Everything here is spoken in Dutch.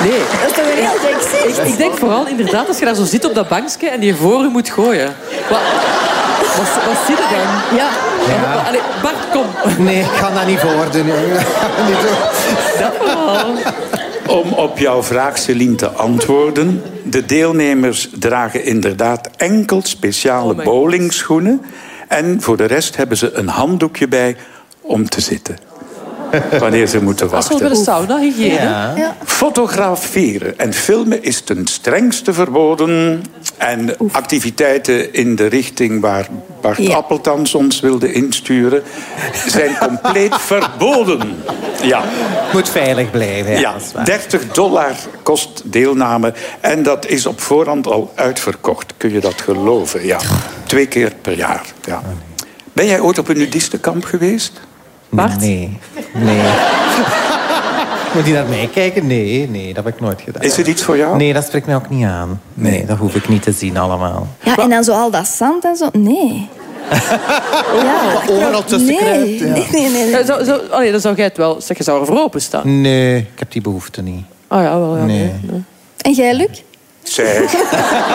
Nee. Dat is toch een heel dik zicht? Ik denk vooral inderdaad als je daar zo zit op dat bankje en die voor je moet gooien. Wat zit er dan? Ja. Allee, Bart, kom. Nee, ik ga dat niet voordoen. Dat vooral. Om op jouw vraag, Céline, te antwoorden. De deelnemers dragen inderdaad enkel speciale bowlingschoenen. En voor de rest hebben ze een handdoekje bij om te zitten. Wanneer ze moeten Dat is wel wachten. bij de sauna, hygiëne. Ja. Fotograferen en filmen is ten strengste verboden. En activiteiten in de richting waar Bart Appeltans ons wilde insturen... zijn compleet verboden. Ja. Moet veilig blijven. Ja, $30 kost deelname. En dat is op voorhand al uitverkocht. Kun je dat geloven? Ja. 2 keer per jaar. Ja. Ben jij ooit op een nudistenkamp geweest? Bart? Nee. Moet je naar mij kijken? Nee, dat heb ik nooit gedaan. Is het iets voor jou? Nee, dat spreekt mij ook niet aan. Nee, dat hoef ik niet te zien allemaal. Ja, en dan zo al dat zand en zo. Nee. Overal tussen kruipt. Ja. Nee. Dan zou jij het wel... Zeg, je zou er voor openstaan. Nee, ik heb die behoefte niet. Oh ja, wel ja. Nee. En jij, Luc? Zeg.